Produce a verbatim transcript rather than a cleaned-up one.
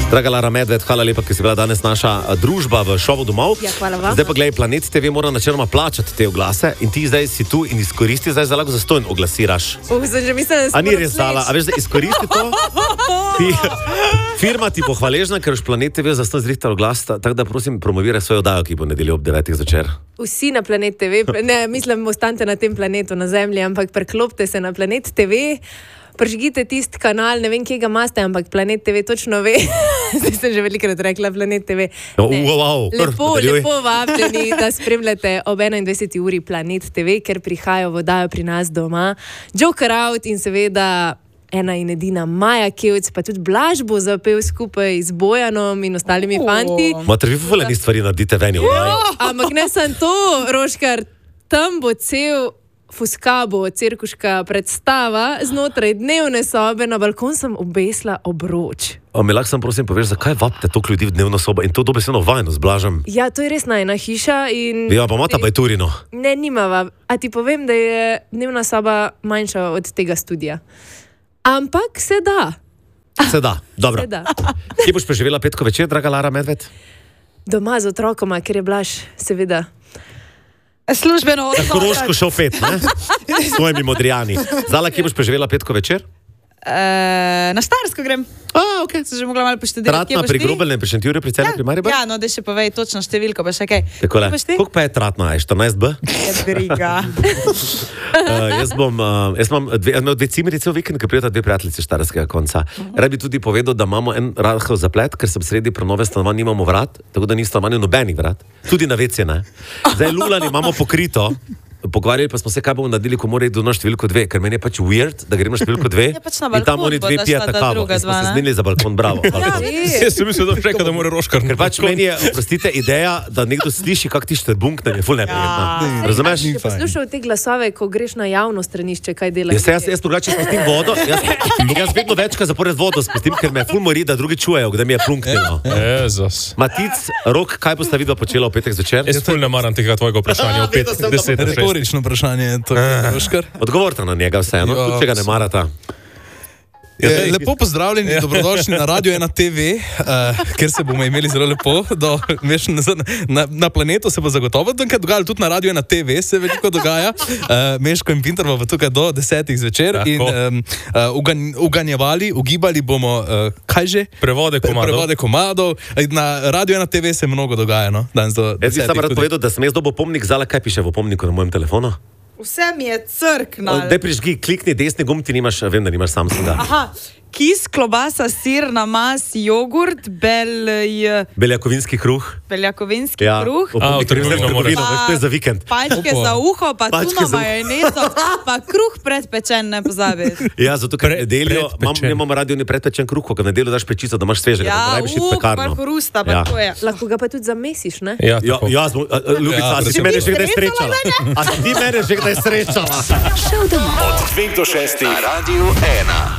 Draga Lara Medved, hvala lepa, ker si bila danes naša družba v šovu domov. Ja, hvala vam. Zdaj pa gledaj, Planet T V mora načeloma plačati te oglase in ti zdaj si tu in izkoristi, zdaj zalago zastojn oglasiraš. Uh, že mislim, a ni res dala, a veš, da izkoristi to? Ti, firma ti pohvaležna, ker už Planet T V zastojn zrihtal oglas, tako da prosim promoviraj svojo oddajo, ki bo nedeljo ob devetih zvečer. Vsi na Planet T V, ne, mislim, ostanite na tem planetu, na Zemlji, ampak preklopite se na Planet T V. Pržgite tisti kanal, ne vem, kje ga imate, ampak Planet T V točno ve. Zdaj sem že velikrat rekla Planet T V. No, wow, lepo, lepo vabljeni, da spremljate ob enaindvajseti uri Planet T V, ker prihajajo v oddajo pri nas doma. Joker Out in seveda ena in edina Maja Kevc, pa tudi Blaž bo zapel skupaj z Bojanom in ostalimi oh. fanti. Mater, vi fuljeni stvari naredite ven. Ampak ne sem to, Roškar, tam bo cel Fuskabo, cirkuška predstava, znotraj dnevne sobe, na balkon sem obesla obroč. A mi lahko sem prosim poveš, zakaj vabite toliko ljudi v dnevno sobo in to dobesedno vajno z Blažem? Ja, to je res najna hiša in... Ja, pa imata bajturino. Ne, nimava. A ti povem, da je dnevna soba manjša od tega studija. Ampak se da. Se da, dobro. Se da. Kje boš preživela petko večer, draga Lara Medved? Doma z otrokoma, ker je Blaž, seveda. Službeno odmah. Na Koroško šel pet, ne? S svojimi modrijani. Zala, kje boš preživela petko večer? Uh, na Štajersko grem. A, okej. Se že mogla malo poštedirati. Tratna pri Grobelnem, pri Šentjurju, pri Celju, ja, pri Mariboru? Ja, no, da še povej točno številko, pa še kaj. Takole, koliko pa je Tratna? Je štirinajst B? Je briga. uh, jaz bom, uh, jaz imam dve, jaz imam dve cimerice v vikend, ker prijeta dve prijateljice Štajerskega konca. Uh-huh. Rad bi tudi povedal, da imamo en rahel zaplet, ker sem sredi prenove stanovanj, nimamo vrat, tako da ni stanovanju nobenih vrat. Tudi na vece, ne? Zdaj Lulani imamo pokrito. Pogovarjali pa smo se, kaj bomo naredili, ko mora iti na številko dve, ker meni je pač weird, da grem na številko dve ja, pač na balkon, in tam oni dve pijata kavo. In smo se zmenili za balkon, bravo. Ja, jaz sem mislil, da bo rekel, da mora Roškar. Ker pač meni je, oprostite, ideja, da nekdo sliši, kak ti štrbunkne, je ful neprijetna. Razumeš? Če poslušal te glasove, ko greš na javno stranišče, kaj delaš? Jaz, jaz, jaz drugače spustim vodo, jaz, jaz vedno večkrat zapored vodo spustim, ker me ful mori, da drugi čujejo, kdaj mi je plunknilo. Jezus. Matic, Rok, kaj boste vidva počela v petek zvečer? Jaz ful ne maram tega tvojega vprašanja v petek, deset, retorično vprašanje. Odgovorite na njega vseeno, tudi če ga ne marata. Je, lepo pozdravljeni, ja. Dobrodošli na Radio ena T V, uh, ker se bomo imeli zelo lepo. Do, veš, na, na planetu se bo zagotovo nekaj dogajalo, tudi na Radio ena T V se veliko dogaja. Uh, Meško in Pinter bo tukaj do desetih zvečer ja, in um, uh, ugan, uganjevali, ugibali bomo, uh, kaj že? Prevode komadov. Prevode komadov. Na Radio ena T V se mnogo dogaja. No? Danes do jaz bi sam rad povedal, da sem jaz dobil pomnik, zala kaj piše v pomniku na mojem telefonu? Vse mi je crknal. Daj prižgi, klikni desni gumb, ti nimaš, vem, da nimaš Samsunga. Aha, kis, klobasa, sir, namaz, jogurt, belj... Beljakovinski kruh. Beljakovinski ja. kruh. A, v trgovino moraš. To je za vikend. Palčke za uho, pa Palčke tuno majonezo, pa kruh predpečen, ne pozabi. Ja, zato ker nedeljo, imamo radio ni predpečen kruh, ko ga nedeljo daš pečico, da imaš svežega, ja, da ne rabiš iti pekarno. Ja, uh, hrusta, pa ja. To je. Lahko ga pa tudi zamesiš, ne? Ja, ja, ja zmo, a, a, Ljubica, ja, a si ti mene že kdaj srečala? A si ti mene že kdaj srečala? Šel domov. Od dveh do šestih na Radio ena.